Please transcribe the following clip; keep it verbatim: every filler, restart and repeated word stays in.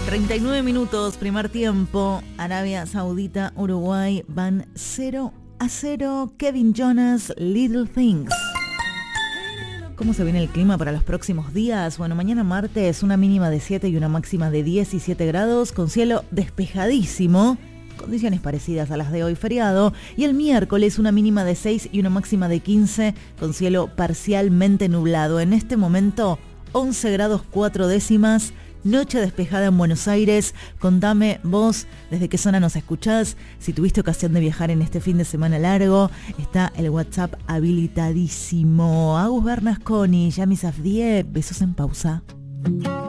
treinta y nueve minutos, primer tiempo. Arabia Saudita, Uruguay van cero a cero. Kevin Jonas, Little Things. ¿Cómo se viene el clima para los próximos días? Bueno, mañana martes una mínima de siete y una máxima de diecisiete grados, con cielo despejadísimo, condiciones parecidas a las de hoy feriado. Y el miércoles una mínima de seis y una máxima de quince, con cielo parcialmente nublado. En este momento once grados cuatro décimas, noche despejada en Buenos Aires. Contame vos desde qué zona nos escuchás, si tuviste ocasión de viajar en este fin de semana largo. Está el WhatsApp habilitadísimo. Agus Bernasconi, Yami Safdie, besos en pausa.